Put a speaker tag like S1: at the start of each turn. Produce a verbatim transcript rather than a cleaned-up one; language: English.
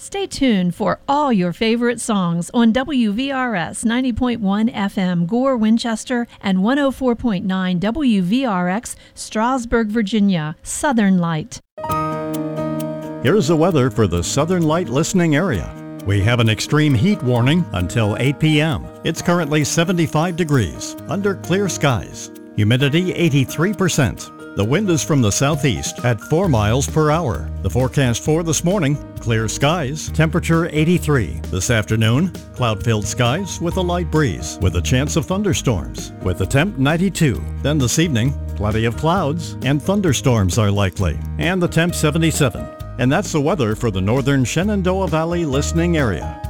S1: Stay tuned for all your favorite songs on W V R S ninety point one F M Gore, Winchester, and one oh four point nine W V R X Strasburg, Virginia. Southern Light.
S2: Here's the weather for the Southern Light listening area. We have an extreme heat warning until eight p.m. It's currently seventy-five degrees under clear skies. Humidity eighty-three percent. The wind is from the southeast at four miles per hour. The forecast for this morning, clear skies, temperature eighty-three. This afternoon, cloud-filled skies with a light breeze with a chance of thunderstorms with the temp ninety-two. Then this evening, plenty of clouds and thunderstorms are likely and the temp seventy-seven. And that's the weather for the northern Shenandoah Valley listening area.